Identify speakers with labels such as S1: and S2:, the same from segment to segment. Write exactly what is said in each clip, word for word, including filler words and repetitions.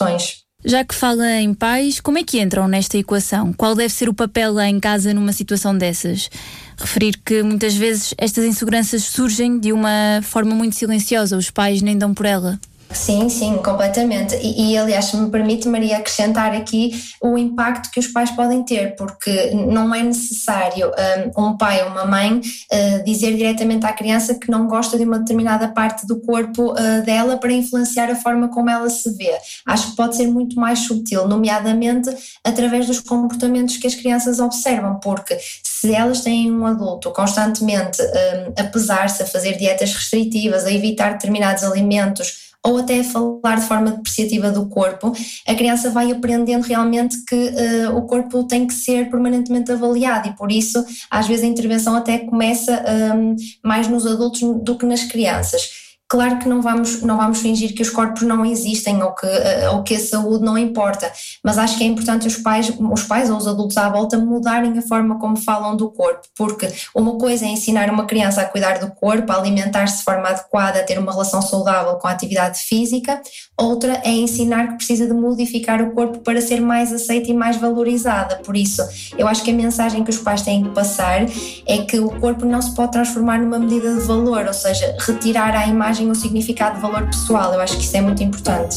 S1: questões.
S2: Já que fala em pais, como é que entram nesta equação? Qual deve ser o papel lá em casa numa situação dessas? Referir que muitas vezes estas inseguranças surgem de uma forma muito silenciosa, os pais nem dão por ela.
S1: Sim, sim, completamente. E, e aliás, se me permite, Maria, acrescentar aqui o impacto que os pais podem ter, porque não é necessário um, um pai ou uma mãe uh, dizer diretamente à criança que não gosta de uma determinada parte do corpo uh, dela para influenciar a forma como ela se vê. Acho que pode ser muito mais sutil, nomeadamente através dos comportamentos que as crianças observam, porque se elas têm um adulto constantemente um, a pesar-se, a fazer dietas restritivas, a evitar determinados alimentos, ou até a falar de forma depreciativa do corpo, a criança vai aprendendo realmente que uh, o corpo tem que ser permanentemente avaliado, e por isso às vezes a intervenção até começa um, mais nos adultos do que nas crianças. Claro que não vamos, não vamos fingir que os corpos não existem ou que, ou que a saúde não importa, mas acho que é importante os pais, os pais ou os adultos à volta mudarem a forma como falam do corpo, porque uma coisa é ensinar uma criança a cuidar do corpo, a alimentar-se de forma adequada, a ter uma relação saudável com a atividade física, outra é ensinar que precisa de modificar o corpo para ser mais aceita e mais valorizada. Por isso, eu acho que a mensagem que os pais têm que passar é que o corpo não se pode transformar numa medida de valor, ou seja, retirar a imagem o significado de valor pessoal. Eu acho que isso é muito importante.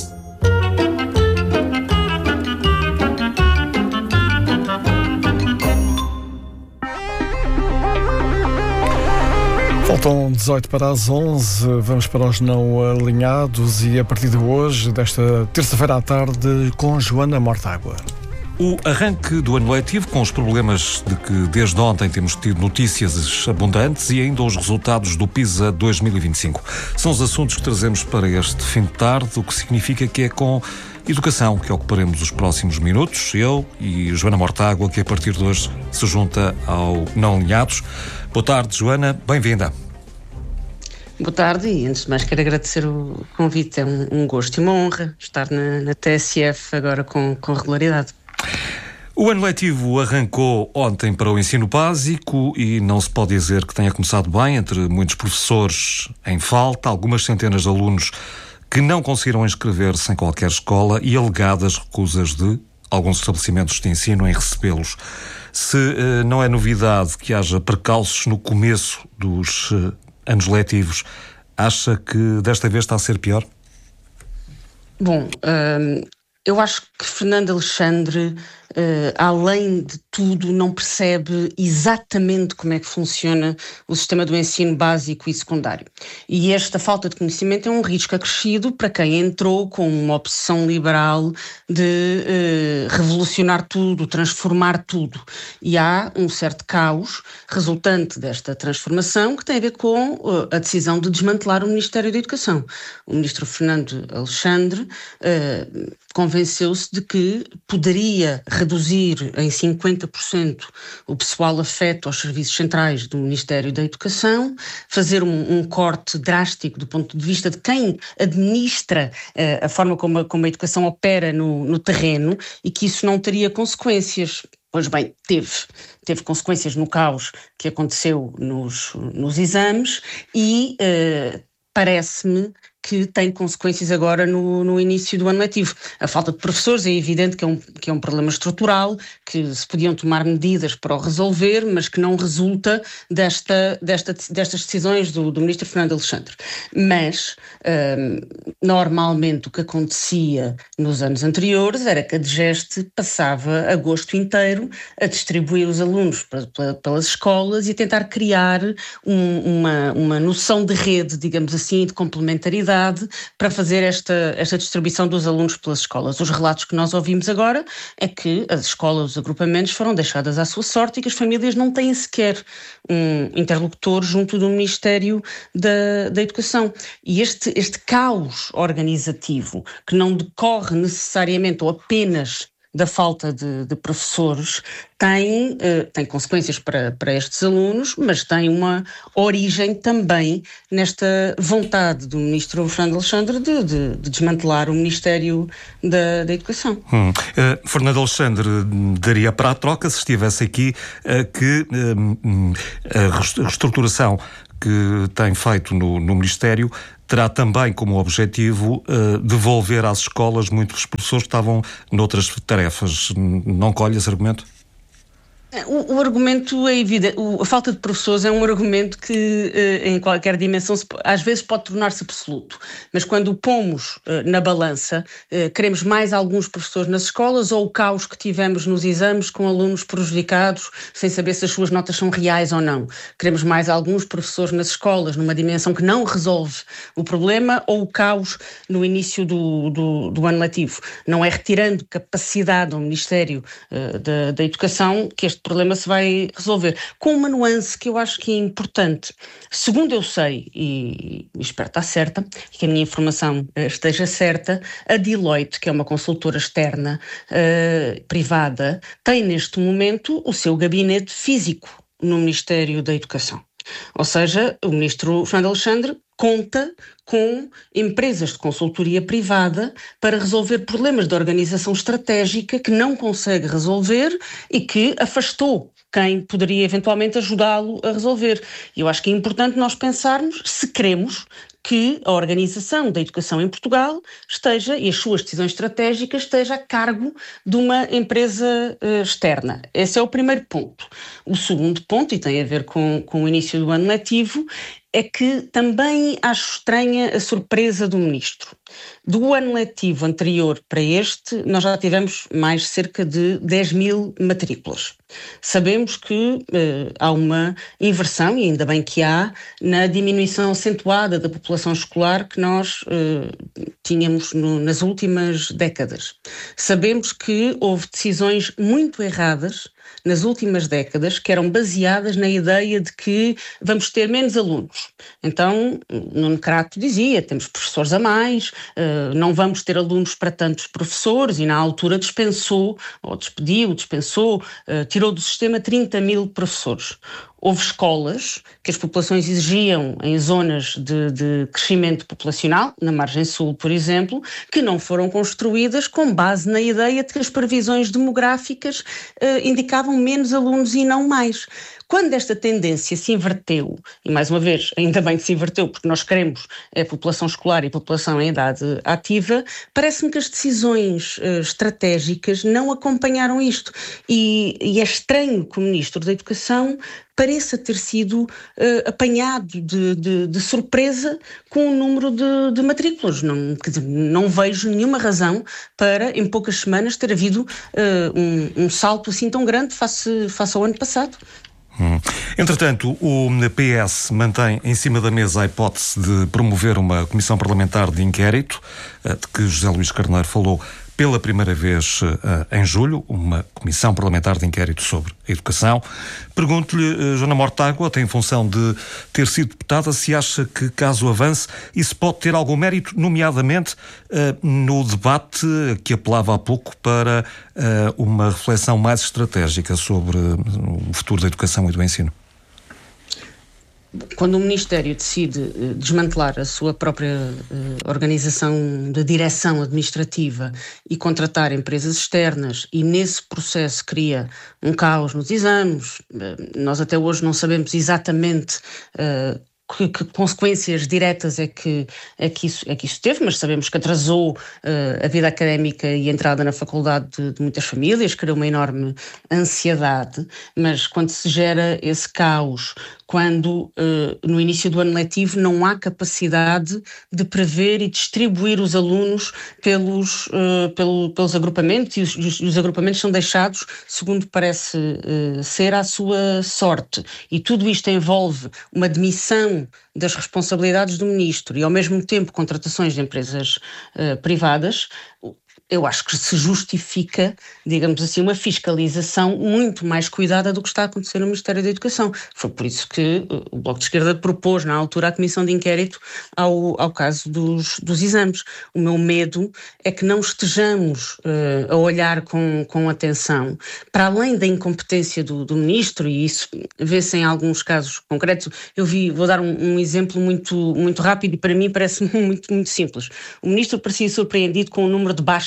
S3: Faltam dezoito para as onze, vamos para os não alinhados e a partir de hoje, desta terça-feira à tarde, com Joana Mortágua.
S4: O arranque do ano letivo, com os problemas de que desde ontem temos tido notícias abundantes, e ainda os resultados do PISA dois mil e vinte e cinco. São os assuntos que trazemos para este fim de tarde, o que significa que é com educação que ocuparemos os próximos minutos. Eu e Joana Mortágua, que a partir de hoje se junta ao Não Alinhados. Boa tarde, Joana, bem-vinda.
S5: Boa tarde, e antes de mais quero agradecer o convite. É um, um gosto e uma honra estar na, na T S F agora com, com regularidade.
S4: O ano letivo arrancou ontem para o ensino básico e não se pode dizer que tenha começado bem, entre muitos professores em falta, algumas centenas de alunos que não conseguiram inscrever-se em qualquer escola e alegadas recusas de alguns estabelecimentos de ensino em recebê-los. Se uh, não é novidade que haja precalços no começo dos uh, anos letivos, acha que desta vez está a ser pior?
S5: Bom, hum, eu acho que Fernando Alexandre, Uh, além de tudo, não percebe exatamente como é que funciona o sistema do ensino básico e secundário. E esta falta de conhecimento é um risco acrescido para quem entrou com uma obsessão liberal de uh, revolucionar tudo, transformar tudo. E há um certo caos resultante desta transformação que tem a ver com uh, a decisão de desmantelar o Ministério da Educação. O ministro Fernando Alexandre uh, convenceu-se de que poderia reduzir em cinquenta por cento o pessoal afeto aos serviços centrais do Ministério da Educação, fazer um, um corte drástico do ponto de vista de quem administra uh, a forma como a, como a educação opera no, no terreno, e que isso não teria consequências. Pois bem, teve. Teve consequências no caos que aconteceu nos, nos exames e uh, parece-me que tem consequências agora no, no início do ano letivo. A falta de professores é evidente que é, um, que é um problema estrutural, que se podiam tomar medidas para o resolver, mas que não resulta desta, desta, destas decisões do, do ministro Fernando Alexandre. Mas, hum, normalmente o que acontecia nos anos anteriores era que a DGEST passava agosto inteiro a distribuir os alunos para, para, pelas escolas e a tentar criar um, uma, uma noção de rede, digamos assim, de complementaridade para fazer esta, esta distribuição dos alunos pelas escolas. Os relatos que nós ouvimos agora é que as escolas, os agrupamentos foram deixadas à sua sorte e que as famílias não têm sequer um interlocutor junto do Ministério da, da Educação. E este, este caos organizativo, que não decorre necessariamente ou apenas da falta de, de professores, tem, uh, tem consequências para, para estes alunos, mas tem uma origem também nesta vontade do ministro Fernando Alexandre de, de, de desmantelar o Ministério da, da Educação.
S4: Hum. Uh, Fernando Alexandre daria para a troca, se estivesse aqui, uh, que uh, a reestruturação que tem feito no, no Ministério terá também como objetivo uh, devolver às escolas muitos professores que estavam noutras tarefas. Não colhe esse argumento?
S5: O, o argumento é evidente. O, a falta de professores é um argumento que eh, em qualquer dimensão se, às vezes pode tornar-se absoluto, mas quando o pomos eh, na balança, eh, queremos mais alguns professores nas escolas ou o caos que tivemos nos exames com alunos prejudicados sem saber se as suas notas são reais ou não. Queremos mais alguns professores nas escolas numa dimensão que não resolve o problema ou o caos no início do, do, do ano letivo. Não é retirando capacidade ao Ministério eh, da, da Educação que este problema se vai resolver. Com uma nuance que eu acho que é importante. Segundo eu sei, e espero estar certa, e que a minha informação uh, esteja certa, a Deloitte, que é uma consultora externa uh, privada, tem neste momento o seu gabinete físico no Ministério da Educação. Ou seja, o ministro Fernando Alexandre conta com empresas de consultoria privada para resolver problemas de organização estratégica que não consegue resolver e que afastou quem poderia eventualmente ajudá-lo a resolver. E eu acho que é importante nós pensarmos se queremos que a organização da educação em Portugal esteja, e as suas decisões estratégicas, esteja a cargo de uma empresa uh, externa. Esse é o primeiro ponto. O segundo ponto, e tem a ver com, com o início do ano letivo, é que também acho estranha a surpresa do ministro. Do ano letivo anterior para este, nós já tivemos mais cerca de dez mil matrículas. Sabemos que eh, há uma inversão, e ainda bem que há, na diminuição acentuada da população escolar que nós eh, tínhamos no, nas últimas décadas. Sabemos que houve decisões muito erradas nas últimas décadas, que eram baseadas na ideia de que vamos ter menos alunos. Então, Nuno Crato dizia, temos professores a mais, uh, não vamos ter alunos para tantos professores, e na altura dispensou, ou despediu, dispensou, uh, tirou do sistema trinta mil professores. Houve escolas que as populações exigiam em zonas de, de crescimento populacional, na margem sul, por exemplo, que não foram construídas com base na ideia de que as previsões demográficas eh, indicavam menos alunos e não mais. Quando esta tendência se inverteu, e mais uma vez, ainda bem que se inverteu, porque nós queremos a população escolar e a população em idade ativa, parece-me que as decisões uh, estratégicas não acompanharam isto. E, e é estranho que o Ministro da Educação pareça ter sido uh, apanhado de, de, de surpresa com o número de, de matrículas. Não, quer dizer, não vejo nenhuma razão para, em poucas semanas, ter havido uh, um, um salto assim tão grande face, face ao ano passado.
S4: Hum. Entretanto, o P S mantém em cima da mesa a hipótese de promover uma comissão parlamentar de inquérito, de que José Luís Carneiro falou pela primeira vez uh, em julho, uma comissão parlamentar de inquérito sobre a educação. Pergunto-lhe, uh, Joana Mortágua, tem função de ter sido deputada, se acha que, caso avance, isso pode ter algum mérito, nomeadamente uh, no debate que apelava há pouco para uh, uma reflexão mais estratégica sobre uh, o futuro da educação e do ensino?
S5: Quando o Ministério decide uh, desmantelar a sua própria uh, organização de direção administrativa e contratar empresas externas, e nesse processo cria um caos nos exames, uh, nós até hoje não sabemos exatamente uh, Que, que consequências diretas é que, é, que isso, é que isso teve, mas sabemos que atrasou uh, a vida académica e a entrada na faculdade de, de muitas famílias, criou uma enorme ansiedade, mas quando se gera esse caos, quando uh, no início do ano letivo não há capacidade de prever e distribuir os alunos pelos, uh, pelo, pelos agrupamentos, e os, os, os agrupamentos são deixados, segundo parece uh, ser, à sua sorte, e tudo isto envolve uma demissão das responsabilidades do ministro e ao mesmo tempo contratações de empresas uh, privadas. Eu acho que se justifica, digamos assim, uma fiscalização muito mais cuidada do que está a acontecer no Ministério da Educação. Foi por isso que o Bloco de Esquerda propôs, na altura, a comissão de inquérito ao, ao caso dos, dos exames. O meu medo é que não estejamos uh, a olhar com, com atenção para além da incompetência do, do Ministro, e isso vê-se em alguns casos concretos. Eu vi, vou dar um, um exemplo muito, muito rápido e para mim parece muito, muito simples. O Ministro parecia surpreendido com o número de baixas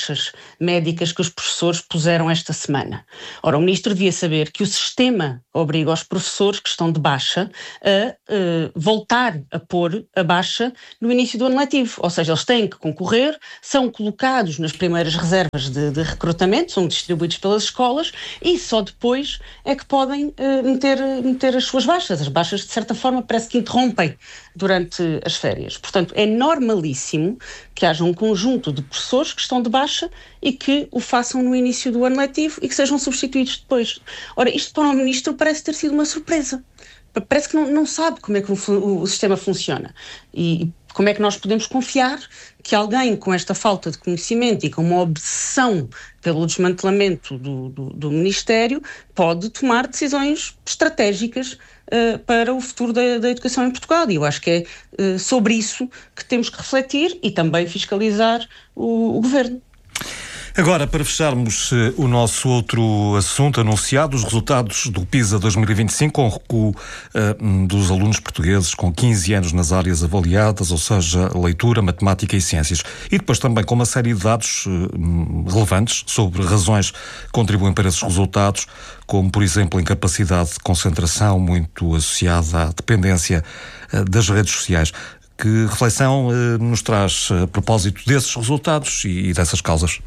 S5: baixas médicas que os professores puseram esta semana. Ora, o Ministro devia saber que o sistema obriga os professores que estão de baixa a uh, voltar a pôr a baixa no início do ano letivo, ou seja, eles têm que concorrer, são colocados nas primeiras reservas de, de recrutamento, são distribuídos pelas escolas e só depois é que podem uh, meter, meter as suas baixas. As baixas, de certa forma, parece que interrompem durante as férias. Portanto, é normalíssimo que haja um conjunto de professores que estão de baixa e que o façam no início do ano letivo e que sejam substituídos depois. Ora, isto para o Ministro parece ter sido uma surpresa. Parece que não, não sabe como é que o, o sistema funciona e como é que nós podemos confiar que alguém com esta falta de conhecimento e com uma obsessão pelo desmantelamento do, do, do Ministério pode tomar decisões estratégicas uh, para o futuro da, da educação em Portugal. E eu acho que é uh, sobre isso que temos que refletir e também fiscalizar o, o Governo.
S4: Agora, para fecharmos uh, o nosso outro assunto anunciado, os resultados do PISA dois mil e vinte e cinco, com o recuo uh, dos alunos portugueses com quinze anos nas áreas avaliadas, ou seja, leitura, matemática e ciências. E depois também com uma série de dados uh, relevantes sobre razões que contribuem para esses resultados, como, por exemplo, a incapacidade de concentração, muito associada à dependência uh, das redes sociais. Que reflexão uh, nos traz a propósito desses resultados e, e dessas causas?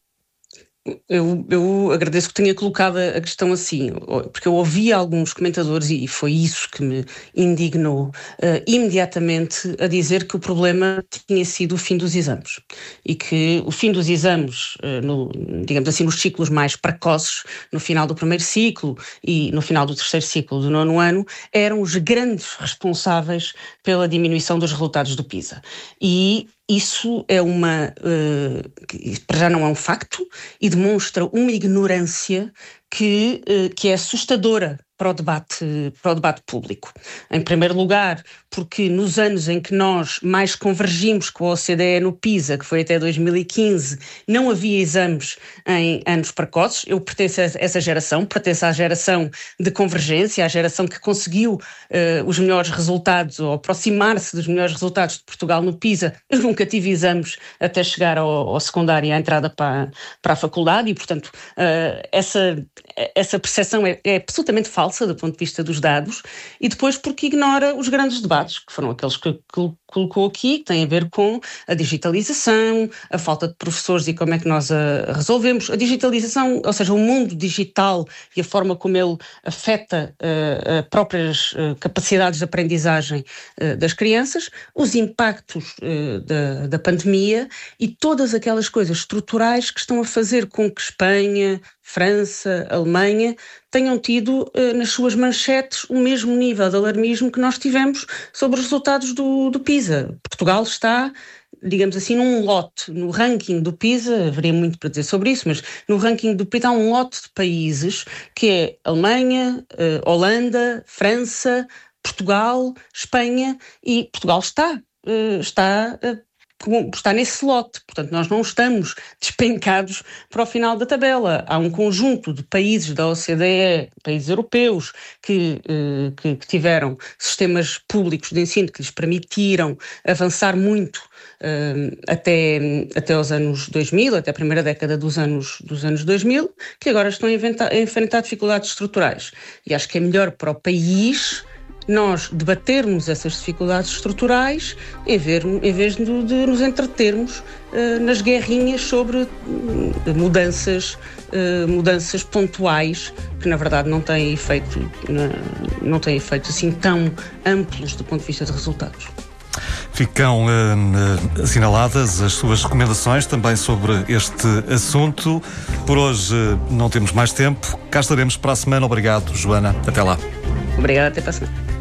S5: Eu, eu agradeço que tenha colocado a questão assim, porque eu ouvi alguns comentadores, e foi isso que me indignou, uh, imediatamente a dizer que o problema tinha sido o fim dos exames. E que o fim dos exames, uh, no, digamos assim, nos ciclos mais precoces, no final do primeiro ciclo e no final do terceiro ciclo do nono ano, eram os grandes responsáveis pela diminuição dos resultados do PISA. E isso é uma, uh, para já não é um facto e demonstra uma ignorância que, uh, que é assustadora para o debate, para o debate público. Em primeiro lugar, porque nos anos em que nós mais convergimos com a O C D E no PISA, que foi até dois mil e quinze, não havia exames em anos precoces. Eu pertenço a essa geração, pertenço à geração de convergência, à geração que conseguiu uh, os melhores resultados, ou aproximar-se dos melhores resultados de Portugal no PISA. Eu nunca tive exames até chegar ao, ao secundário e à entrada para, para a faculdade e, portanto, uh, essa, essa percepção é, é absolutamente falsa do ponto de vista dos dados, e depois porque ignora os grandes debates, que foram aqueles que, que colocou aqui, que têm a ver com a digitalização, a falta de professores e como é que nós a resolvemos. A digitalização, ou seja, o mundo digital e a forma como ele afeta uh, as próprias uh, capacidades de aprendizagem uh, das crianças, os impactos uh, da, da pandemia e todas aquelas coisas estruturais que estão a fazer com que Espanha, França, Alemanha tenham tido uh, nas suas manchetes o mesmo nível de alarmismo que nós tivemos sobre os resultados do, do PISA. Portugal está, digamos assim, num lote, no ranking do PISA, haveria muito para dizer sobre isso, mas no ranking do PISA há um lote de países que é Alemanha, uh, Holanda, França, Portugal, Espanha, e Portugal está, uh, está uh, está nesse lote, portanto nós não estamos despencados para o final da tabela. Há um conjunto de países da O C D E, países europeus, que, que, que tiveram sistemas públicos de ensino que lhes permitiram avançar muito uh, até, até os anos dois mil, até a primeira década dos anos, dos anos dois mil, que agora estão a, inventar, a enfrentar dificuldades estruturais. E acho que é melhor para o país nós debatermos essas dificuldades estruturais em, ver, em vez de, de nos entretermos uh, nas guerrinhas sobre uh, mudanças, uh, mudanças pontuais que na verdade não têm efeito, não, não têm efeito assim tão amplos do ponto de vista de resultados.
S4: Ficam uh, assinaladas as suas recomendações também sobre este assunto. Por hoje uh, não temos mais tempo. Cá estaremos para a semana. Obrigado, Joana. Até lá.
S5: Obrigada, até para a semana.